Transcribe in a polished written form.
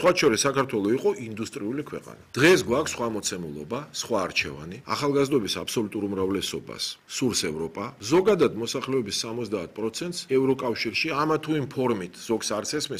სხვა შორის საქართველო იყო ინდუსტრიული ქვეყანა. დღეს გვაქვს სხვა მოცემულობა, სხვა არჩევანი, ახალგაზრდობის აბსოლუტურ უმრავლესობას სურს ევროპა, ზოგადად მოსახლეობის 70%-ს ევროკავშირში ამა თუ იმ ფორმით ზოგს არც ესმის